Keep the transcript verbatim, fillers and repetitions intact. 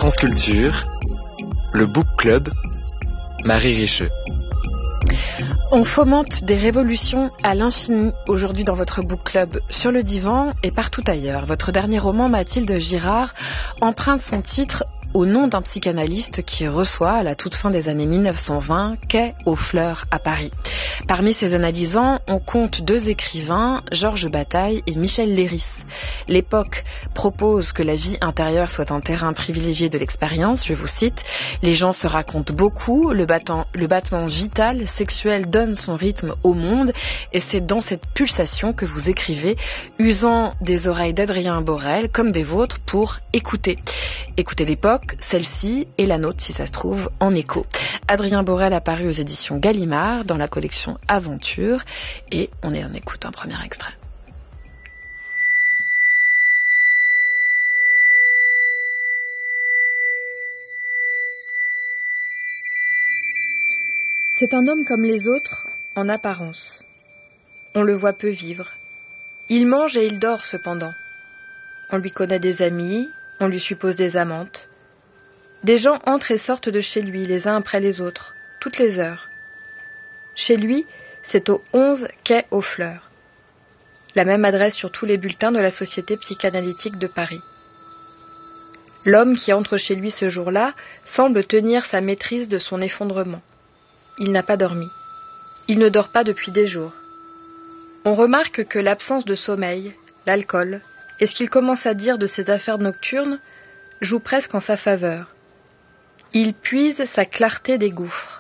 France Culture, le Book Club, Marie Richeux. On fomente des révolutions à l'infini aujourd'hui dans votre book club, sur le divan et partout ailleurs. Votre dernier roman, Mathilde Girard, emprunte son titre au nom d'un psychanalyste qui reçoit, à la toute fin des années mille neuf cent vingt, quai aux Fleurs à Paris. Parmi ses analysants, on compte deux écrivains, Georges Bataille et Michel Léris. L'époque propose que la vie intérieure soit un terrain privilégié de l'expérience, je vous cite. Les gens se racontent beaucoup, le, battant, le battement vital, sexuel donne son rythme au monde, et c'est dans cette pulsation que vous écrivez, usant des oreilles d'Adrien Borel comme des vôtres pour écouter. Écoutez l'époque, celle-ci et la nôtre si ça se trouve en écho. Adrien Borel a paru aux éditions Gallimard dans la collection Aventure et on est en écoute un premier extrait. C'est un homme comme les autres en apparence. On le voit peu vivre. Il mange et il dort cependant. On lui connaît des amis, on lui suppose des amantes. Des gens entrent et sortent de chez lui, les uns après les autres, toutes les heures. Chez lui, c'est au onze quai aux Fleurs. La même adresse sur tous les bulletins de la Société psychanalytique de Paris. L'homme qui entre chez lui ce jour-là semble tenir sa maîtrise de son effondrement. Il n'a pas dormi. Il ne dort pas depuis des jours. On remarque que l'absence de sommeil, l'alcool, et ce qu'il commence à dire de ses affaires nocturnes, joue presque en sa faveur. Il puise sa clarté des gouffres.